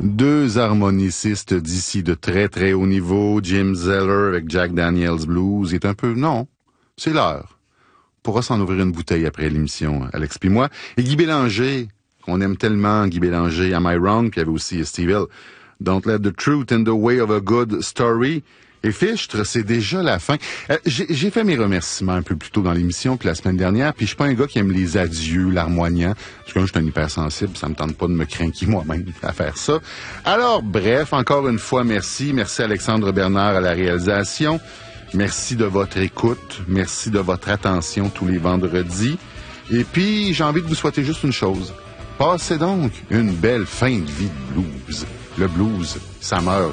Deux harmonicistes d'ici de très très haut niveau, Jim Zeller avec Jack Daniels Blues, est un peu... Non, c'est l'heure. On pourra s'en ouvrir une bouteille après l'émission, Alex puis moi. Et Guy Bélanger, qu'on aime tellement, Guy Bélanger, Am I Wrong? Puis il y avait aussi Steve Hill, Don't Let the Truth in the Way of a Good Story. Et Fichtre, c'est déjà la fin. J'ai fait mes remerciements un peu plus tôt dans l'émission, puis la semaine dernière, puis je suis pas un gars qui aime les adieux, larmoignants, parce que moi, je suis un hypersensible, ça me tente pas de me craquer moi-même à faire ça. Alors, bref, encore une fois, merci. Merci Alexandre Bernard à la réalisation. Merci de votre écoute. Merci de votre attention tous les vendredis. Et puis, j'ai envie de vous souhaiter juste une chose. Passez donc une belle fin de vie de blues. Le blues, ça meurt